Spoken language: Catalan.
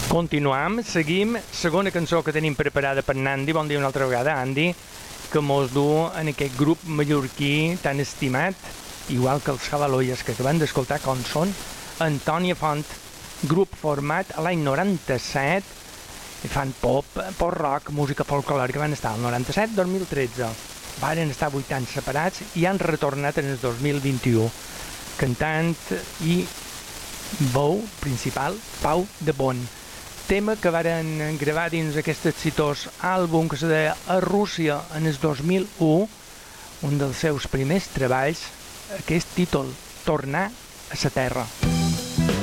Continuam, seguim, segona cançó que tenim preparada per Nandi, bon dia una altra vegada, Andy, que mos du en aquest grup mallorquí tan estimat, igual que els Javaloies que acabem d'escoltar, com són Antònia Font, grup format a l'any 97, i fan pop, rock, música folclòrica, van estar al 97-2013, varen estar 8 anys separats i han retornat en el 2021, cantant i veu principal Pau de Bon, tema que varen gravar dins aquest exitós àlbum que se deia A Rússia en el 2001, un dels seus primers treballs, aquest títol, Tornar a sa terra.